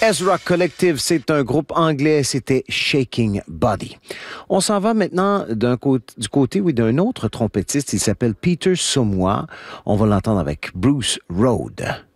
Ezra Collective, c'est un groupe anglais, c'était Shaking Body. On s'en va maintenant du côté d'un autre trompettiste, il s'appelle Peter Saumur. On va l'entendre avec Bruce Road.